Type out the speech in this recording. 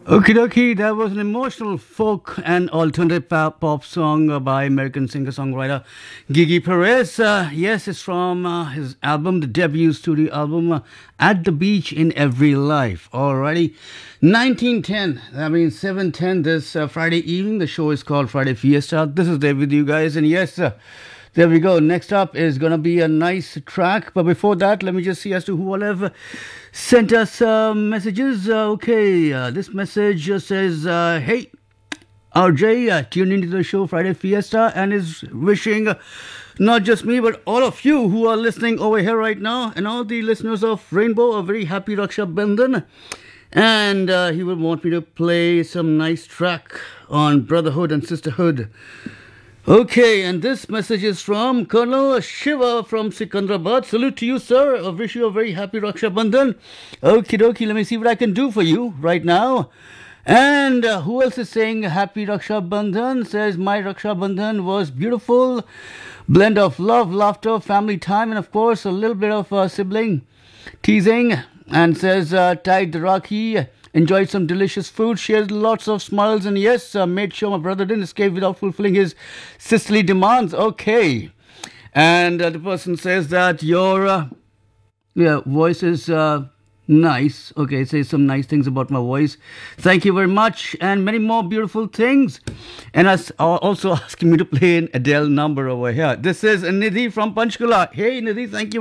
Okie dokie, that was an emotional folk and alternative pop song by American singer-songwriter Gigi Perez. Yes, it's from his album, the debut studio album, At the Beach in Every Life. Alrighty, 1910, that means 7:10 this Friday evening. The show is called Friday Fiesta. This is Dave with you guys, and yes, there we go. Next up is going to be a nice track. But before that, let me just see as to who all have sent us messages. This message says, hey, RJ, tune into the show Friday Fiesta and is wishing not just me, but all of you who are listening over here right now and all the listeners of Rainbow a very happy Raksha Bandhan. And he would want me to play some nice track on brotherhood and sisterhood. Okay, and this message is from Colonel Shiva from Sikandrabad. Salute to you, sir. I wish you a very happy Raksha Bandhan. Okie dokie, let me see what I can do for you right now. And who else is saying happy Raksha Bandhan? Says my Raksha Bandhan was beautiful. Blend of love, laughter, family time, and of course a little bit of sibling teasing. And says tied the Rakhi. Enjoyed some delicious food, shared lots of smiles, and yes, made sure my brother didn't escape without fulfilling his sisterly demands. Okay. And the person says that your voice is nice. Okay, say some nice things about my voice. Thank you very much, and many more beautiful things. And also asking me to play an Adele number over here. This is Nidhi from Panchkula. Hey, Nidhi, thank you.